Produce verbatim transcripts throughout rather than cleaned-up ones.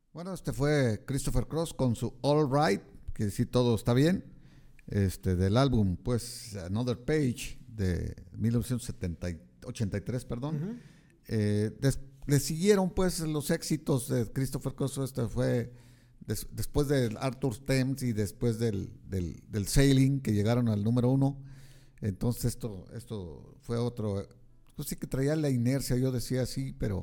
Bueno, este fue Christopher Cross con su All Right, que sí todo está bien, este del álbum, pues Another Page de mil novecientos ochenta y tres, perdón. Uh-huh. Eh, des, le siguieron pues los éxitos de Christopher Cross. Este fue des, después del Arthur Thames y después del, del, del Sailing, que llegaron al número uno. Entonces esto, esto fue otro, pues sí que traía la inercia, yo decía así, pero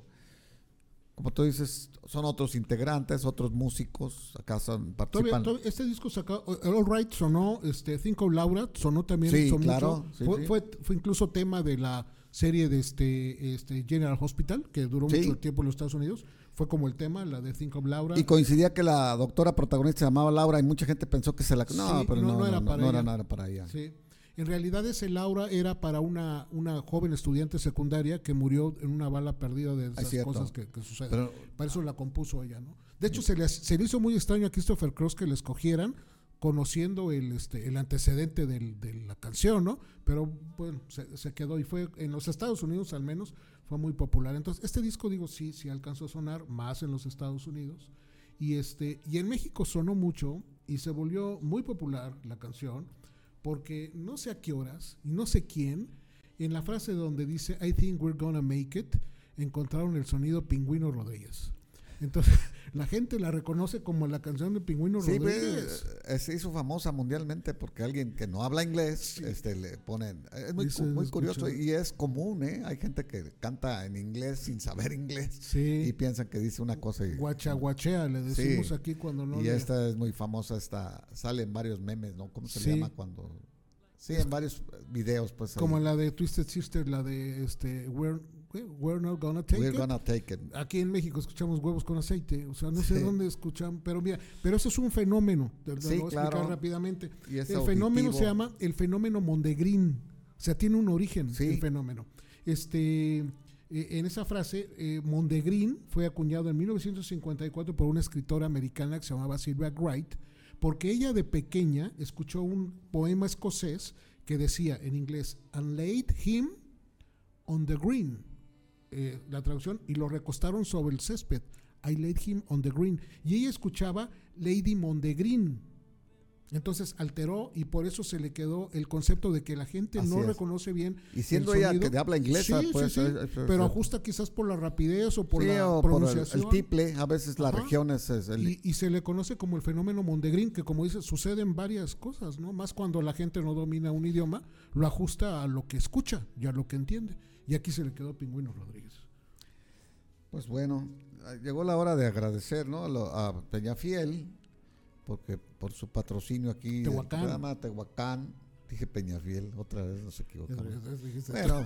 como tú dices, son otros integrantes, otros músicos, acá son, participan. Todavía, todavía, este disco sacó, All Right sonó, este, Think of Laura sonó también. Sí, sonó claro. Mucho, Sí, fue, sí. Fue, fue incluso tema de la serie de este, este General Hospital, que duró Sí. mucho tiempo en los Estados Unidos. Fue como el tema, la de Think of Laura. Y coincidía que la doctora protagonista se llamaba Laura y mucha gente pensó que se la... No, Sí, pero no, no, no era no, para no ella. era nada para ella. Sí. En realidad ese Laura era para una, una joven estudiante secundaria que murió en una bala perdida de esas cierto. cosas que, que suceden. Pero- para eso la compuso ella, ¿no? De hecho, se le, se le hizo muy extraño a Christopher Cross que la escogieran conociendo el, este, el antecedente del, de la canción, ¿no? Pero bueno, se, se quedó y fue, en los Estados Unidos al menos, fue muy popular. Entonces, este disco, digo, sí, sí alcanzó a sonar más en los Estados Unidos. Y, este, y en México sonó mucho y se volvió muy popular la canción, porque no sé a qué horas y no sé quién, en la frase donde dice I think we're gonna make it, encontraron el sonido Pingüino Rodríguez. Entonces, la gente la reconoce como la canción de Pingüino Sí, Rodríguez. pues, se hizo famosa mundialmente porque alguien que no habla inglés, Sí. este, le ponen, es muy, Dice, muy escucha. curioso y es común, ¿eh? Hay gente que canta en inglés sin saber inglés Sí. y piensan que dice una cosa y, Guacha guachea, le decimos Sí. aquí cuando no. y le- esta es muy famosa, esta sale en varios memes, ¿no? ¿Cómo se Sí. le llama cuando? Sí, en varios videos, pues. Como ahí. la de Twisted Sister, la de este We're, we're not gonna take We're it. gonna take it. Aquí en México escuchamos huevos con aceite, o sea, no sé Sí. dónde escuchan, pero mira, pero eso es un fenómeno, te lo Sí, voy a explicar claro. rápidamente. Y es El fenómeno auditivo. se llama el fenómeno Mondegrin, o sea, tiene un origen Sí. el fenómeno. Este, eh, en esa frase, eh, Mondegrin fue acuñado en mil novecientos cincuenta y cuatro por una escritora americana que se llamaba Sylvia Wright, porque ella de pequeña escuchó un poema escocés que decía en inglés, and laid him on the green, eh, la traducción, y lo recostaron sobre el césped, I laid him on the green, y ella escuchaba Lady Mondegreen, entonces alteró y por eso se le quedó el concepto de que la gente Así no es. reconoce bien Y siendo el ella sonido. que habla inglesa, Sí, pues. sí, sí, es- es- pero es- ajusta quizás por la rapidez o por sí, la o por el, pronunciación. el tiple, a veces la Ajá. región es, es el, Y, y se le conoce como el fenómeno Mondegrin, que como dice, sucede en varias cosas, ¿no? Más cuando la gente no domina un idioma, lo ajusta a lo que escucha y a lo que entiende. Y aquí se le quedó Pingüino Rodríguez. Pues bueno, llegó la hora de agradecer, ¿no? a, lo, a Peñafiel, porque por su patrocinio aquí Tehuacán. del programa Tehuacán. Dije Peñafiel, otra vez nos equivocamos. Es- es- dijiste- Bueno,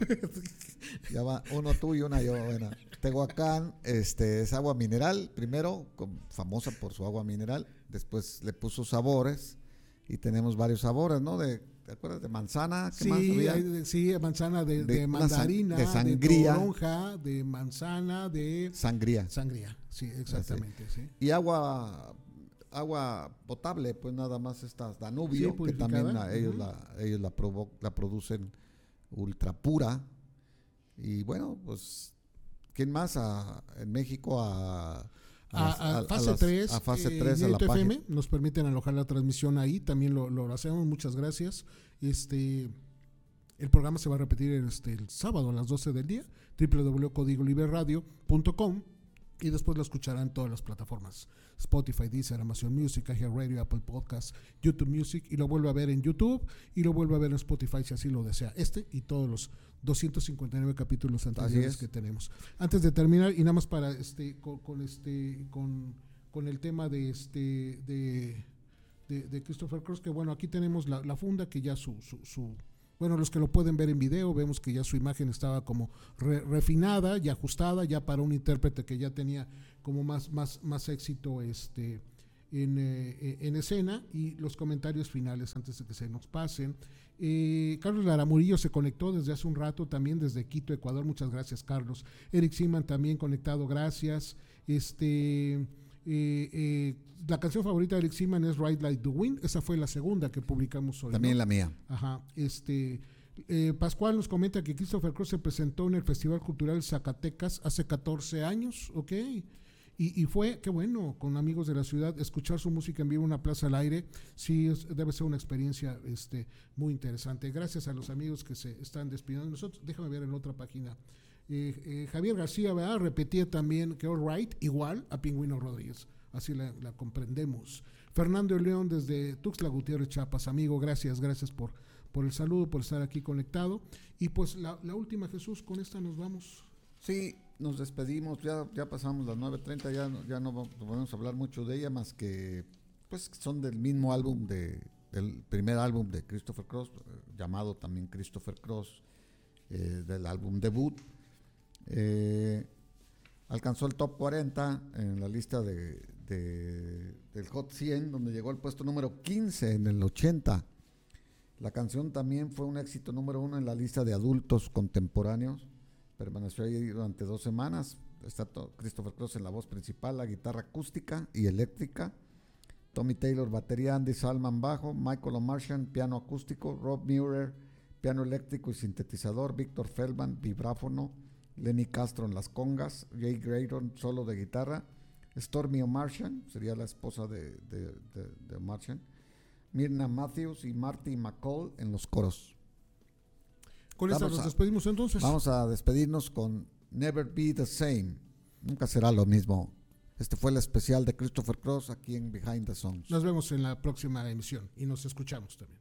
ya va uno tú y una yo. Bueno, Tehuacán este, es agua mineral, primero, con- famosa por su agua mineral, después le puso sabores y tenemos varios sabores, ¿no? De, ¿te acuerdas de manzana? ¿Qué más Sí, había? hay de- sí, manzana de, De de una san- mandarina, de de, sangría. toronja, de manzana, de Sangría. sangría. Sí, exactamente. Sí. Y agua agua potable, pues nada más estas Danubio, Sí, que purificada. también la- ellos, Ujú. la, ellos la, provo- la producen ultra pura. Y bueno, pues, ¿quién más? A, en México a, a las- A, a a- a fase las- tres, a fase eh, tres, a la Directo F M, página. nos permiten alojar la transmisión ahí, también lo, lo hacemos, muchas gracias. Este, el programa se va a repetir este, el sábado a las doce del día, doble u doble u doble u punto código libre radio punto com, y después lo escucharán en todas las plataformas, Spotify, Deezer, Amazon Music, iHeartRadio, Apple Podcasts, YouTube Music, y lo vuelve a ver en YouTube y lo vuelve a ver en Spotify si así lo desea, este y todos los doscientos cincuenta y nueve capítulos anteriores es. que tenemos. Antes de terminar, y nada más para este con, con este con, con el tema de este de, de, de Christopher Cross, que bueno, aquí tenemos la, la funda que ya su, su, su bueno, los que lo pueden ver en video, vemos que ya su imagen estaba como re, refinada y ajustada ya para un intérprete que ya tenía como más, más, más éxito este, en, eh, en escena, y los comentarios finales antes de que se nos pasen. Eh, Carlos Lara Murillo se conectó desde hace un rato también desde Quito, Ecuador, muchas gracias Carlos. Eric Siman también conectado, gracias. Este... Eh, eh, la canción favorita de Eric Siman es Ride Like the Wind, esa fue la segunda que publicamos hoy. También ¿no? la mía. Ajá, este eh, Pascual nos comenta que Christopher Cross se presentó en el Festival Cultural Zacatecas hace catorce años, ok, Y, y fue, qué bueno, con amigos de la ciudad, escuchar su música en vivo en una plaza al aire, sí, es, debe ser una experiencia este, muy interesante. Gracias a los amigos que se están despidiendo de nosotros. Déjame ver en la otra página. Eh, eh, Javier García, ¿verdad? Repetía también que All Right, igual a Pingüino Rodríguez. Así la, la comprendemos. Fernando León desde Tuxtla Gutiérrez, Chiapas. Amigo, gracias, gracias por, por el saludo, por estar aquí conectado. Y pues la, la última, Jesús, con esta nos vamos. Sí, nos despedimos, ya, ya pasamos las nueve treinta, ya, ya no podemos hablar mucho de ella, más que pues son del mismo álbum, de, del primer álbum de Christopher Cross, eh, llamado también Christopher Cross, eh, del álbum debut. Eh, alcanzó el top cuarenta en la lista de, de, del Hot cien, donde llegó al puesto número quince en el ochenta. La canción también fue un éxito número uno en la lista de adultos contemporáneos. Permaneció ahí durante dos semanas. Está Christopher Cross en la voz principal, la guitarra acústica y eléctrica, Tommy Taylor batería, Andy Salman bajo, Michael O'Martian piano acústico, Rob Muir piano eléctrico y sintetizador, Victor Feldman vibráfono, Lenny Castro en las congas, Jay Graydon solo de guitarra, Stormy O'Martian, sería la esposa de, de, de, de O'Martian, Myrna Matthews y Marty McCall en los coros. Con esta nos despedimos entonces. Vamos a despedirnos con Never Be the Same. Nunca será lo mismo. Este fue el especial de Christopher Cross aquí en Behind the Songs. Nos vemos en la próxima emisión y nos escuchamos también.